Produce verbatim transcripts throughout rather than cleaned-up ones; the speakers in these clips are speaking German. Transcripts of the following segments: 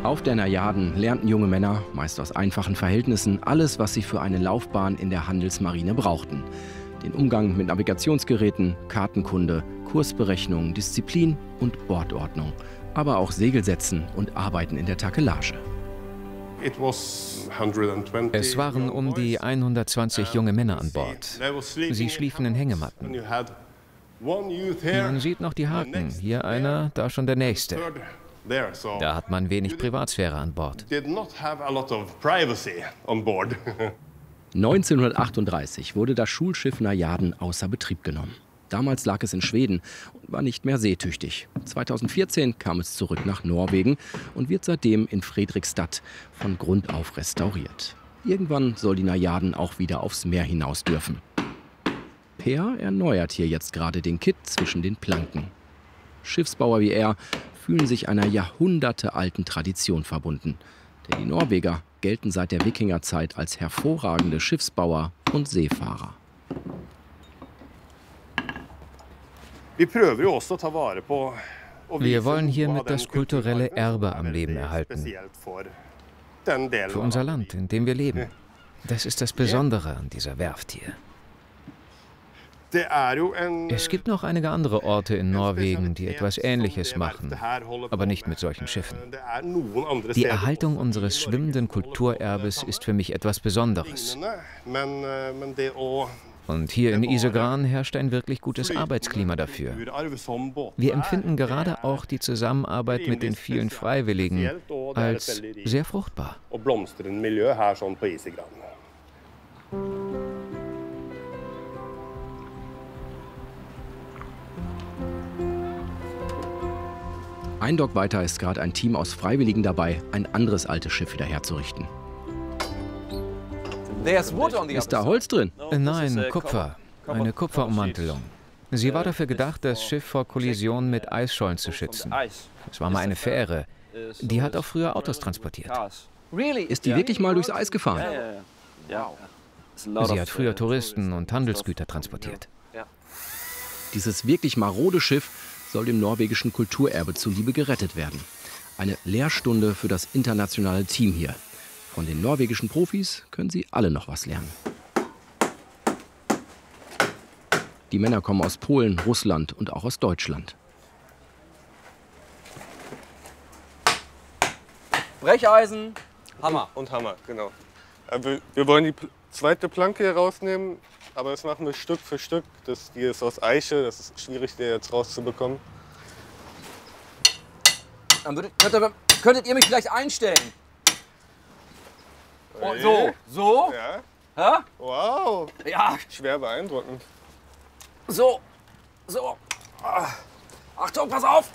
Auf der Najaden lernten junge Männer, meist aus einfachen Verhältnissen, alles, was sie für eine Laufbahn in der Handelsmarine brauchten. Den Umgang mit Navigationsgeräten, Kartenkunde, Kursberechnung, Disziplin und Bordordnung. Aber auch Segelsetzen und Arbeiten in der Takelage. Es waren um die hundertzwanzig junge Männer an Bord. Sie schliefen in Hängematten. Man sieht noch die Haken. Hier einer, da schon der nächste. Da hat man wenig Privatsphäre an Bord. neunzehnhundertachtunddreißig wurde das Schulschiff Najaden außer Betrieb genommen. Damals lag es in Schweden und war nicht mehr seetüchtig. zweitausendvierzehn kam es zurück nach Norwegen und wird seitdem in Fredrikstad von Grund auf restauriert. Irgendwann soll die Najaden auch wieder aufs Meer hinaus dürfen. Per erneuert hier jetzt gerade den Kitt zwischen den Planken. Schiffsbauer wie er fühlen sich einer jahrhundertealten Tradition verbunden. Denn die Norweger gelten seit der Wikingerzeit als hervorragende Schiffsbauer und Seefahrer. Wir wollen hiermit das kulturelle Erbe am Leben erhalten. Für unser Land, in dem wir leben. Das ist das Besondere an dieser Werft hier. Es gibt noch einige andere Orte in Norwegen, die etwas Ähnliches machen, aber nicht mit solchen Schiffen. Die Erhaltung unseres schwimmenden Kulturerbes ist für mich etwas Besonderes. Und hier in Isegran herrscht ein wirklich gutes Arbeitsklima dafür. Wir empfinden gerade auch die Zusammenarbeit mit den vielen Freiwilligen als sehr fruchtbar. Ein Dock weiter ist gerade ein Team aus Freiwilligen dabei, ein anderes altes Schiff wieder herzurichten. Ist da Holz drin? Nein, Kupfer. Eine Kupferummantelung. Sie war dafür gedacht, das Schiff vor Kollisionen mit Eisschollen zu schützen. Es war mal eine Fähre. Die hat auch früher Autos transportiert. Ist die wirklich mal durchs Eis gefahren? Sie hat früher Touristen und Handelsgüter transportiert. Dieses wirklich marode Schiff soll dem norwegischen Kulturerbe zuliebe gerettet werden. Eine Lehrstunde für das internationale Team hier. Von den norwegischen Profis können sie alle noch was lernen. Die Männer kommen aus Polen, Russland und auch aus Deutschland. Brecheisen, Hammer. Und Hammer, genau. Wir wollen die zweite Planke hier rausnehmen, aber das machen wir Stück für Stück. Das, die ist aus Eiche, das ist schwierig, die jetzt rauszubekommen. Dann würdet, könntet, könntet ihr mich vielleicht einstellen? Oh, so, so. Ja. Ja? Wow. Ja. Schwer beeindruckend. So, so. Achtung, pass auf.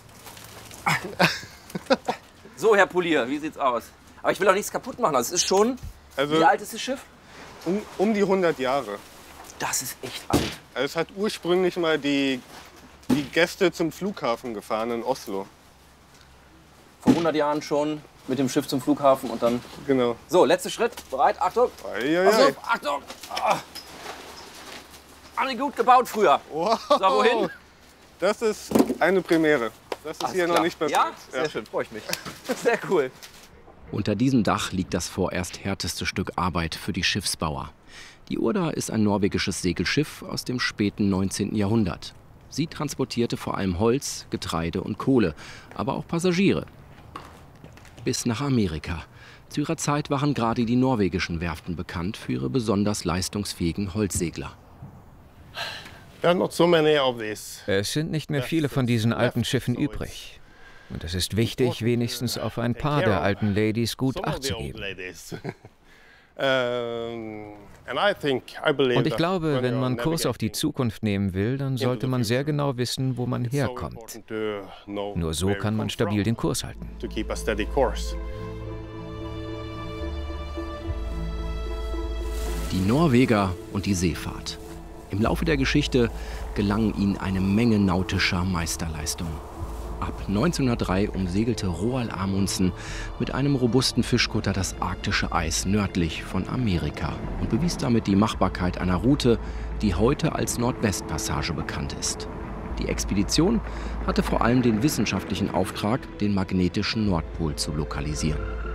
So, Herr Polier, wie sieht's aus? Aber ich will auch nichts kaputt machen. Also, es ist schon. Also, wie alt ist das Schiff? Um, um die hundert Jahre. Das ist echt alt. Also es hat ursprünglich mal die, die Gäste zum Flughafen gefahren in Oslo. Vor hundert Jahren schon mit dem Schiff zum Flughafen und dann. Genau. So, letzter Schritt. Bereit? Achtung. Ei, ei, Achtung, ei. Achtung. Ah. Alle gut gebaut früher. Wow. So, wohin? Das ist eine Premiere. Das ist Alles hier klar. noch nicht passiert. Ja? Sehr ja. schön, freue ich mich. Sehr cool. Unter diesem Dach liegt das vorerst härteste Stück Arbeit für die Schiffsbauer. Die Urda ist ein norwegisches Segelschiff aus dem späten neunzehnten Jahrhundert. Sie transportierte vor allem Holz, Getreide und Kohle, aber auch Passagiere. Bis nach Amerika. Zu ihrer Zeit waren gerade die norwegischen Werften bekannt für ihre besonders leistungsfähigen Holzsegler. Es sind nicht mehr viele von diesen alten Schiffen übrig. Und es ist wichtig, wenigstens auf ein paar der alten Ladies gut Acht zu geben. Und ich glaube, wenn man Kurs auf die Zukunft nehmen will, dann sollte man sehr genau wissen, wo man herkommt. Nur so kann man stabil den Kurs halten. Die Norweger und die Seefahrt. Im Laufe der Geschichte gelangen ihnen eine Menge nautischer Meisterleistungen. Ab neunzehnhundertdrei umsegelte Roald Amundsen mit einem robusten Fischkutter das arktische Eis nördlich von Amerika und bewies damit die Machbarkeit einer Route, die heute als Nordwestpassage bekannt ist. Die Expedition hatte vor allem den wissenschaftlichen Auftrag, den magnetischen Nordpol zu lokalisieren.